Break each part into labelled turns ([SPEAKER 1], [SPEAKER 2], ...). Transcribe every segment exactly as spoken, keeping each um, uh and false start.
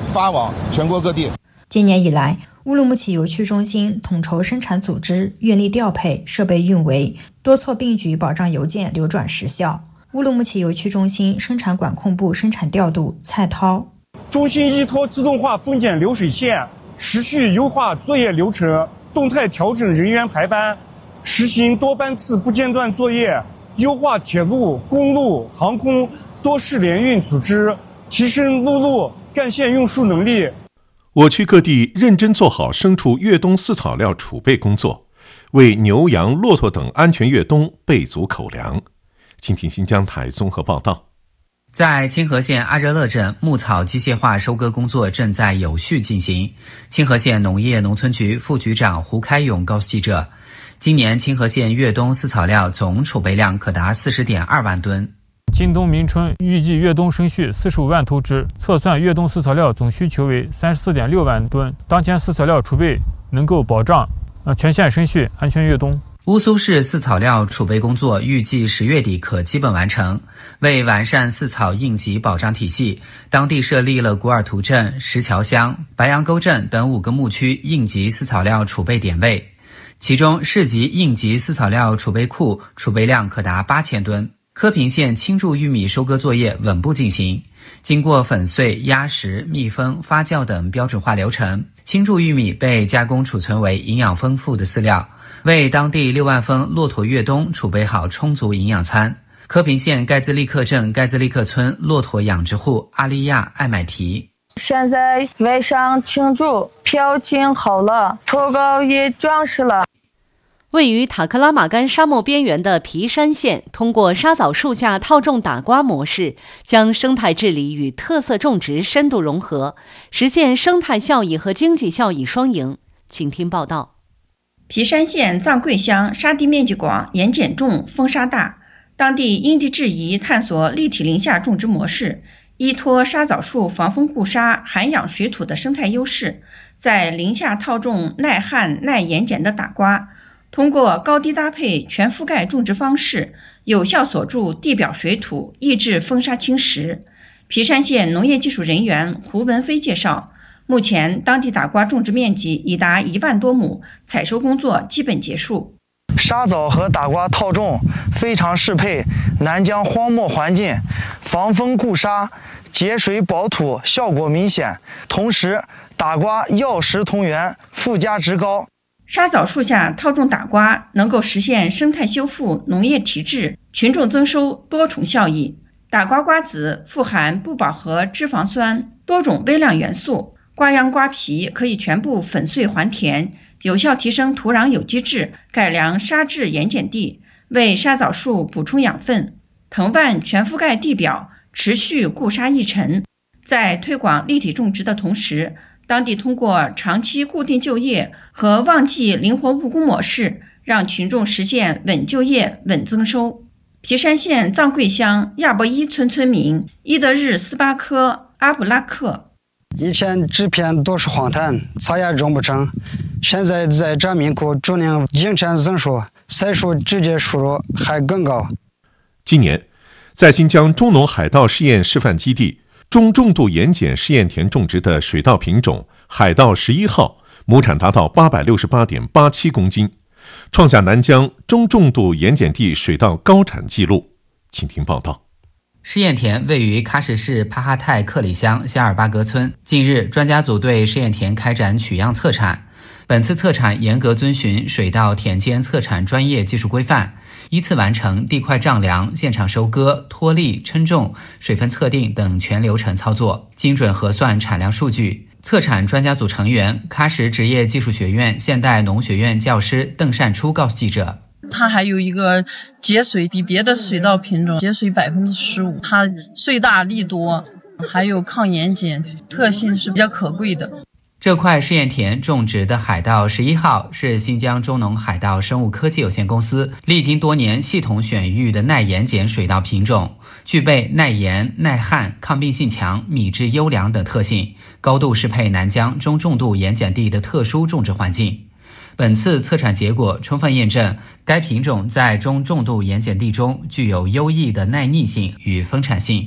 [SPEAKER 1] 发往全国各地。
[SPEAKER 2] 今年以来，乌鲁木齐油区中心统筹生产组织、运力调配、设备运维，多措并举保障油件流转时效。乌鲁木齐油区中心生产管控部生产调度蔡涛：
[SPEAKER 3] 中心依托自动化分拣流水线，持续优化作业流程，动态调整人员排班，实行多班次不间断作业，优化铁路、公路、航空多式联运组织，提升陆路干线运输能力。
[SPEAKER 4] 我区各地认真做好牲畜越冬饲草料储备工作，为牛羊骆驼等安全越冬备足口粮。请听新疆台综合报道。
[SPEAKER 5] 在清河县阿热勒镇，牧草机械化收割工作正在有序进行。清河县农业农村局副局长胡开勇告诉记者，今年清河县越冬饲草料总储备量可达 四十点二万吨。
[SPEAKER 6] 今冬明春预计越冬生畜四十五万头只，测算越冬饲草料总需求为 三十四点六万吨。当前饲草料储备能够保障呃全县生畜安全越冬。
[SPEAKER 5] 乌苏市饲草料储备工作预计十月底可基本完成。为完善饲草应急保障体系，当地设立了古尔图镇、石桥乡、白杨沟镇等五个牧区应急饲草料储备点位，其中市级应急饲草料储备库储备量可达八千吨。柯平县青贮玉米收割作业稳步进行，经过粉碎、压实、密封、发酵等标准化流程，青贮玉米被加工储存为营养丰富的饲料，为当地六万峰骆驼越冬储备好充足营养餐。柯平县盖兹利克镇盖兹利克村骆驼养殖户阿利亚艾买提：
[SPEAKER 7] 现在外伤青贮漂青好了，头膏也装饰了。
[SPEAKER 8] 位于塔克拉玛干沙漠边缘的皮山县，通过沙枣树下套种打瓜模式，将生态治理与特色种植深度融合，实现生态效益和经济效益双赢。请听报道。
[SPEAKER 9] 皮山县藏贵乡沙地面积广，盐碱重，风沙大，当地因地制宜探索立体林下种植模式，依托沙枣树防风固沙、涵养水土的生态优势，在林下套种耐旱、耐盐碱的打瓜。通过高低搭配、全覆盖种植方式，有效锁住地表水土，抑制风沙侵蚀。皮山县农业技术人员胡文飞介绍，目前当地打瓜种植面积已达一万多亩，采收工作基本结束。
[SPEAKER 10] 沙枣和打瓜套种非常适配南疆荒漠环境，防风固沙、节水保土效果明显。同时，打瓜药食同源，附加值高。
[SPEAKER 9] 沙枣树下套种打瓜能够实现生态修复、农业提质、群众增收多重效益。打瓜瓜子富含不饱和脂肪酸、多种微量元素，瓜秧瓜皮可以全部粉碎还田，有效提升土壤有机质，改良沙质盐碱地，为沙枣树补充养分。藤蔓全覆盖地表，持续固沙抑尘。在推广立体种植的同时，当地通过长期固定就业和旺季灵活务工模式，让群众实现稳就业、稳增收。皮山县藏贵乡亚博伊村村民伊德日斯巴科阿布拉克：
[SPEAKER 11] 以前这片都是荒滩，草也种不成，现在在展民库种领营产增收，采收直接收入还更高。
[SPEAKER 4] 今年，在新疆中农海稻试验示范基地，中重度盐碱试验田种植的水稻品种海稻十一号，亩产达到 八百六十八点八七公斤，创下南疆中重度盐碱地水稻高产纪录。请听报道。
[SPEAKER 5] 试验田位于喀什市帕哈泰克里乡夏尔巴格村。近日，专家组对试验田开展取样测产。本次测产严格遵循水稻田间测产专业技术规范，依次完成地块丈量、现场收割、脱粒、称重、水分测定等全流程操作，精准核算产量数据。测产专家组成员、喀什职业技术学院现代农学院教师邓善初告诉记者，
[SPEAKER 12] 它还有一个节水，比别的水稻品种节水 百分之十五， 它穗大粒多，还有抗盐碱特性是比较可贵的。
[SPEAKER 5] 这块试验田种植的海稻十一号是新疆中农海稻生物科技有限公司历经多年系统选育的耐盐碱水稻品种，具备耐盐、耐旱、抗病性强、米质优良等特性，高度适配南疆中重度盐碱地的特殊种植环境。本次测产结果充分验证，该品种在中重度盐碱地中具有优异的耐逆性与丰产性。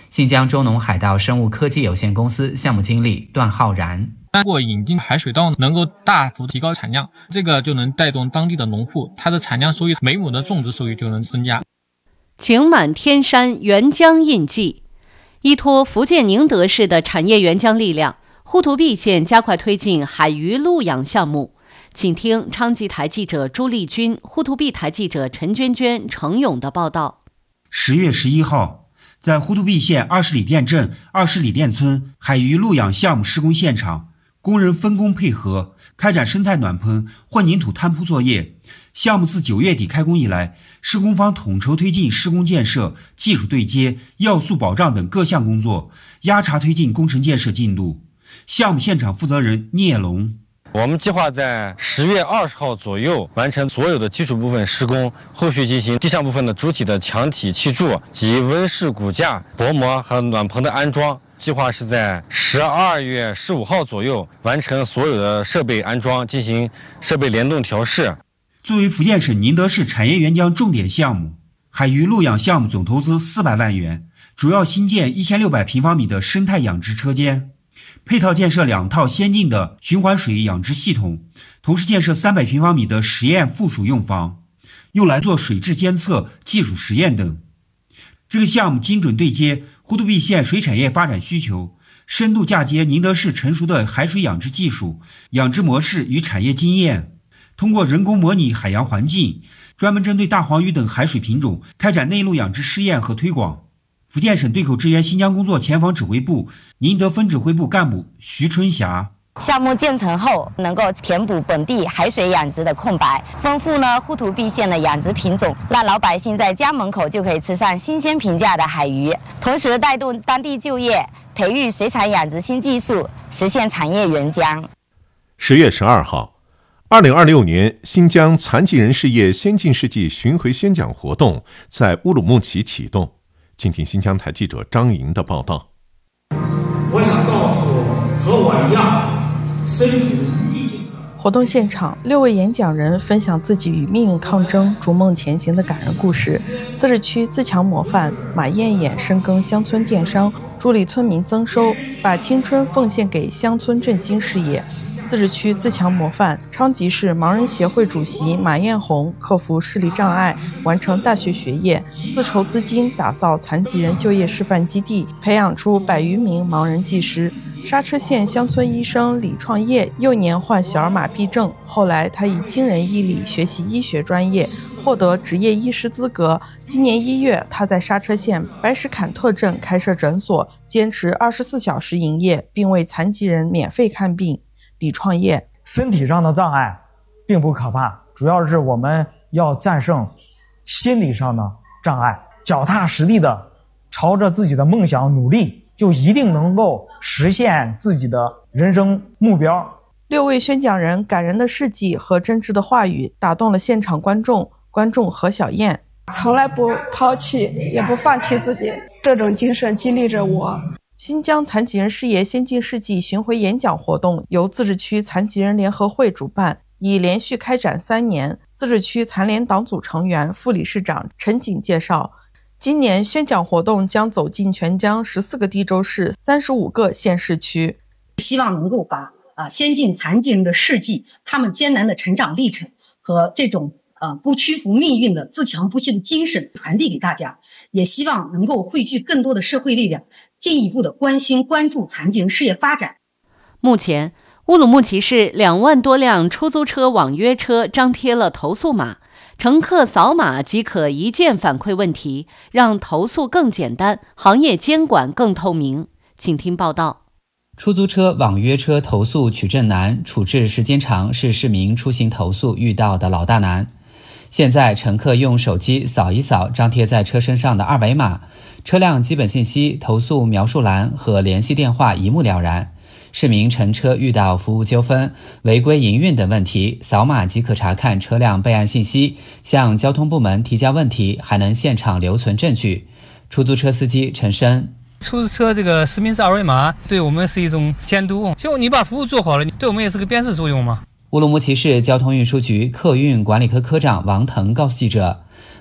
[SPEAKER 5] 新疆中农海盗生物科技有限公司项目经理段浩然。
[SPEAKER 1] 通过引进海水稻能够大幅提高产量，这个就能带动当地的农户，它的产量收益，每亩的种植收益就能增加。
[SPEAKER 8] 晴满天山，沅江印记。依托福建宁德市的产业沅江力量，呼图壁县加快推进海鱼陆养项目。请听昌吉台记者朱丽君、呼图壁台记者陈娟娟、程勇的报道。
[SPEAKER 13] 十月十一号，在呼图壁县二十里店镇二十里店村海鱼陆养项目施工现场，工人分工配合，开展生态暖棚、混凝土摊铺作业。项目自九月底开工以来，施工方统筹推进施工建设、技术对接、要素保障等各项工作，压查推进工程建设进度。项目现场负责人聂龙。
[SPEAKER 14] 我们计划在十月二十号左右完成所有的基础部分施工，后续进行地上部分的主体的墙体砌筑及温室骨架、薄膜和暖棚的安装。计划是在十二月十五号左右完成所有的设备安装，进行设备联动调试。
[SPEAKER 13] 作为福建省宁德市产业沅江重点项目，海鱼陆养项目总投资四百万元，主要新建一千六百平方米的生态养殖车间，配套建设两套先进的循环水养殖系统，同时建设三百平方米的实验附属用房，用来做水质监测、技术实验等。这个项目精准对接呼图壁县水产业发展需求，深度嫁接宁德市成熟的海水养殖技术、养殖模式与产业经验，通过人工模拟海洋环境，专门针对大黄鱼等海水品种开展内陆养殖试验和推广。福建省对口支援新疆工作前防指挥部宁德分指挥部干部徐春霞。
[SPEAKER 15] 项目建成后，能够填补本地海水养殖的空白，丰富呢呼图壁县的养殖品种，让老百姓在家门口就可以吃上新鲜平价的海鱼，同时带动当地就业，培育水产养殖新技术，实现产业沅江。
[SPEAKER 4] 十月十二号，二零二六年新疆残疾人事业先进事迹巡回宣讲活动在乌鲁木齐启动。请听新疆台记者张莹的报道。
[SPEAKER 16] 我想告诉和我一样身处逆境。
[SPEAKER 17] 活动现场，六位演讲人分享自己与命运抗争、逐梦前行的感人故事。自治区自强模范马艳艳深耕乡村电商，助力村民增收，把青春奉献给乡村振兴事业。自治区自强模范昌吉市盲人协会主席马艳红克服视力障碍，完成大学学业，自筹资金打造残疾人就业示范基地，培养出百余名盲人技师。沙车县乡村医生李创业幼年患小儿麻痹症，后来他以惊人毅力学习医学专业，获得执业医师资格。今年一月，他在沙车县白石坎特镇开设诊所，坚持二十四小时营业，并为残疾人免费看病。李创业，
[SPEAKER 16] 身体上的障碍并不可怕，主要是我们要战胜心理上的障碍，脚踏实地的朝着自己的梦想努力，就一定能够实现自己的人生目标。
[SPEAKER 17] 六位宣讲人感人的事迹和真挚的话语打动了现场观众。观众何小燕，
[SPEAKER 18] 从来不抛弃也不放弃自己，这种精神激励着我。
[SPEAKER 17] 新疆残疾人事业先进事迹巡回演讲活动由自治区残疾人联合会主办，已连续开展三年。自治区残联党组成员、副理事长陈景介绍，今年宣讲活动将走进全疆十四个地州市、三十五个县市区，
[SPEAKER 19] 希望能够把啊先进残疾人的事迹、他们艰难的成长历程和这种呃不屈服命运的自强不息的精神传递给大家，也希望能够汇聚更多的社会力量，进一步的关心关注残疾人事业发展。
[SPEAKER 8] 目前，乌鲁木齐市两万多辆出租车网约车张贴了投诉码，乘客扫码即可一键反馈问题，让投诉更简单，行业监管更透明。请听报道。
[SPEAKER 5] 出租车网约车投诉取证难、处置时间长是市民出行投诉遇到的老大难。现在乘客用手机扫一扫张贴在车身上的二维码，车辆基本信息、投诉描述栏和联系电话一目了然。市民乘车遇到服务纠纷、违规营运等问题，扫码即可查看车辆备案信息，向交通部门提交问题，还能现场留存证据。出租车司机陈生，
[SPEAKER 20] 出租车这个实名制二维码对我们是一种监督，就你把服务做好了，对我们也是个辨识作用嘛。
[SPEAKER 5] 乌鲁木齐市交通运输局客运管理科科长王腾告诉记者，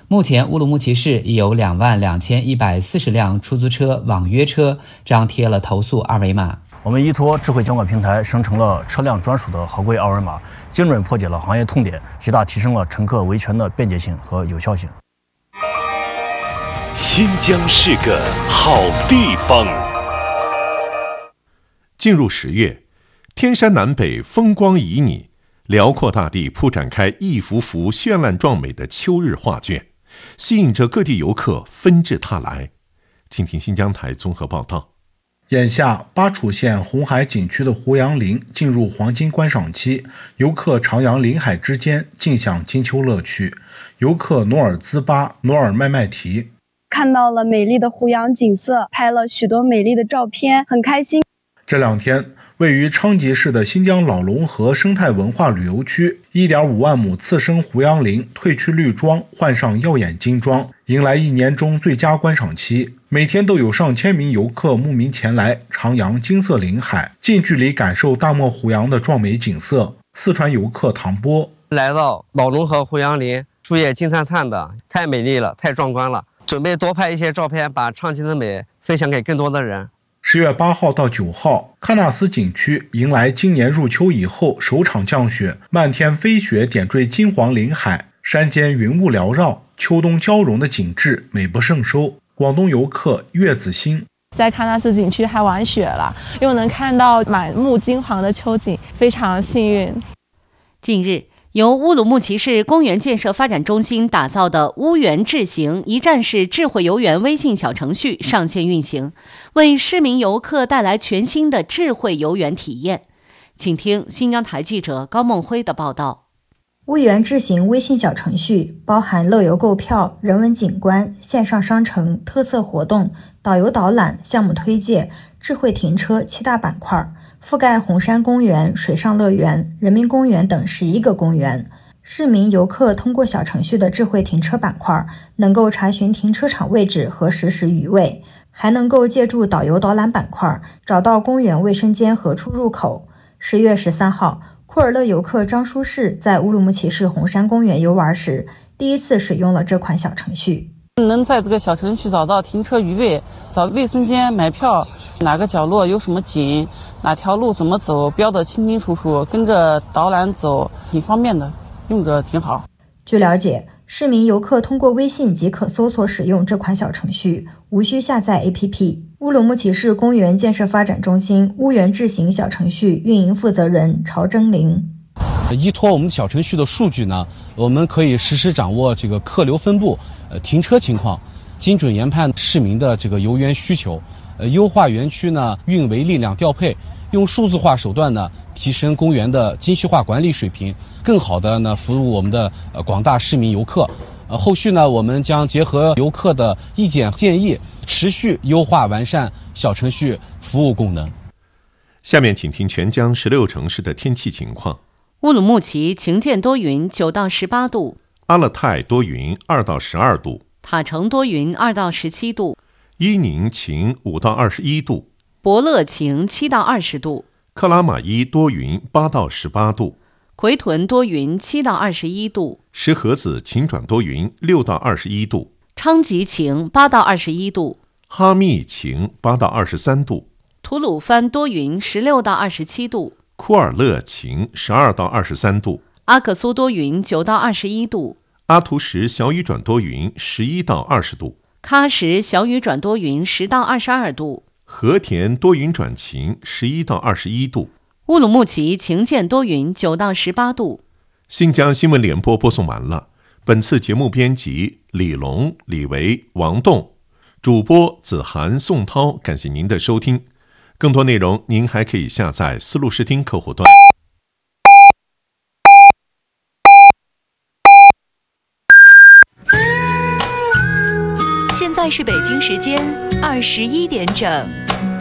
[SPEAKER 5] 目前乌鲁木齐市已有两万两千一百四十辆出租车网约车张贴了投诉二维码。
[SPEAKER 21] 我们依托智慧监管平台生成了车辆专属的合规二维码，精准破解了行业痛点，极大提升了乘客维权的便捷性和有效性。
[SPEAKER 22] 新疆是个好地方。
[SPEAKER 4] 进入十月，天山南北风光旖旎，辽阔大地铺展开一幅幅绚烂壮美的秋日画卷，吸引着各地游客纷至沓来。请听新疆台综合报道。
[SPEAKER 23] 眼下，巴楚县红海景区的胡杨林进入黄金观赏期，游客徜徉林海之间，尽享金秋乐趣。游客努尔兹巴、努尔麦麦提
[SPEAKER 24] 看到了美丽的胡杨景色，拍了许多美丽的照片，很开心。
[SPEAKER 23] 这两天，位于昌吉市的新疆老龙河生态文化旅游区 一点五万亩次生胡杨林褪去绿装，换上耀眼金装，迎来一年中最佳观赏期。每天都有上千名游客慕名前来徜徉金色林海，近距离感受大漠胡杨的壮美景色。四川游客唐波
[SPEAKER 25] 来到老龙河胡杨林，树叶金灿灿的，太美丽了，太壮观了。准备多拍一些照片，把昌吉的美分享给更多的人。
[SPEAKER 23] 十月八号到九号，喀纳斯景区迎来今年入秋以后首场降雪，漫天飞雪点缀金黄林海，山间云雾缭绕，秋冬交融的景致美不胜收。广东游客岳子欣
[SPEAKER 26] 在喀纳斯景区还玩雪了，又能看到满目金黄的秋景，非常幸运。
[SPEAKER 8] 近日，由乌鲁木齐市公园建设发展中心打造的乌园智行一站式智慧游园微信小程序上线运行，为市民游客带来全新的智慧游园体验。请听新疆台记者高梦辉的报道。
[SPEAKER 2] 乌园智行微信小程序包含乐游购票、人文景观、线上商城、特色活动、导游导览、项目推介、智慧停车七大板块，覆盖红山公园、水上乐园、人民公园等十一个公园。市民游客通过小程序的智慧停车板块，能够查询停车场位置和实时余位，还能够借助导游导览板块找到公园卫生间和出入口。十月十三号，库尔勒游客张书士在乌鲁木齐市红山公园游玩时，第一次使用了这款小程序。
[SPEAKER 27] 能在这个小程序找到停车余位，找卫生间、买票，哪个角落有什么景，哪条路怎么走，标得清清楚楚，跟着导览走，挺方便的，用着挺好。
[SPEAKER 2] 据了解，市民游客通过微信即可搜索使用这款小程序，无需下载 A P P。 乌鲁木齐市公园建设发展中心乌园智行小程序运营负责人曹征林，
[SPEAKER 28] 依托我们小程序的数据呢，我们可以实时掌握这个客流分布、呃停车情况，精准研判市民的这个游园需求，呃优化园区呢运维力量调配，用数字化手段呢提升公园的精细化管理水平，更好的呢服务我们的呃广大市民游客。呃后续呢，我们将结合游客的意见建议，持续优化完善小程序服务功能。
[SPEAKER 4] 下面请听全疆十六城市的天气情况。
[SPEAKER 8] 乌鲁木齐晴间多云，九到十八度；
[SPEAKER 4] 阿勒泰多云，二到十二度；
[SPEAKER 8] 塔城多云，二到十七度；
[SPEAKER 4] 伊宁晴，五到二十一度；
[SPEAKER 8] 博乐晴，七到二十度；
[SPEAKER 4] 克拉玛依多云，八到十八度；
[SPEAKER 8] 奎屯多云，七到二十一度；
[SPEAKER 4] 石河子晴转多云，六到二十一度；
[SPEAKER 8] 昌吉晴，八到二十一度；
[SPEAKER 4] 哈密晴，八到二十三度；
[SPEAKER 8] 吐鲁番多云，十六到二十七度；
[SPEAKER 4] 库尔勒晴，十二到二十三度；
[SPEAKER 8] 阿克苏多云，九到二十一度；
[SPEAKER 4] 阿图什小雨转多云，十一到二十度；
[SPEAKER 8] 喀什小雨转多云，十到二十二度；
[SPEAKER 4] 和田多云转晴，十一到二十一度；
[SPEAKER 8] 乌鲁木齐晴间多云，九到十八度。
[SPEAKER 4] 新疆新闻联播播送完了。本次节目编辑李龙、李维、王栋，主播子涵、宋涛。感谢您的收听。更多内容您还可以下载思路视听客户端。
[SPEAKER 29] 现在是北京时间二十一点整。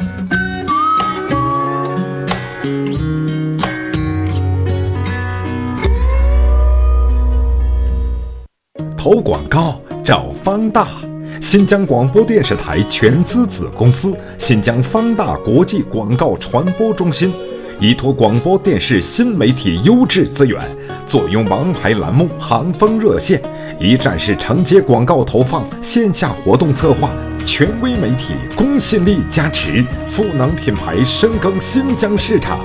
[SPEAKER 30] 投广告找方大，新疆广播电视台全资子公司新疆方大国际广告传播中心， 依托广播电视新媒体优质资源，坐拥王牌栏目、行风热线，一站式承接广告投放、线下活动策划，权威媒体公信力加持，赋能品牌深耕新疆市场。